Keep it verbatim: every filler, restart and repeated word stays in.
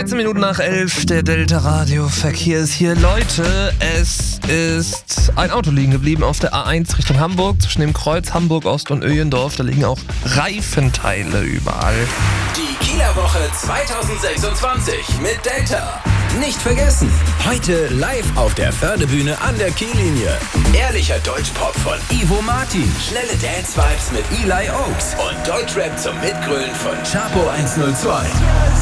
dreizehn Minuten nach elf, der Delta Radio Verkehr ist hier. Leute, es ist ein Auto liegen geblieben auf der A eins Richtung Hamburg, zwischen dem Kreuz Hamburg Ost und Öjendorf. Da liegen auch Reifenteile überall. Die Kieler Woche zwanzig sechsundzwanzig mit Delta. Nicht vergessen, heute live auf der Fördebühne an der Kiellinie. Ehrlicher Deutschpop von Ivo Martin, schnelle Dance-Vibes mit Eli Oaks und Deutschrap zum Mitgrölen von Chapo hundertzwei.